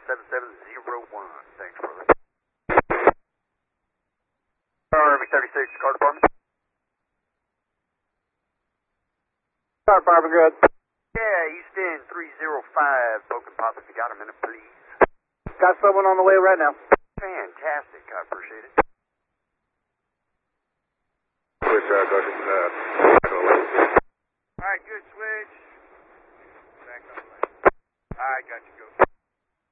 7701. Thanks, brother. Army 36, car department. Car department, good. Yeah, East End 305, Broken Pops, if you got a minute, please. Got someone on the way right now. Fantastic, I appreciate it. Switch, Alright, good, switch. Back on the left. Alright, got you, go.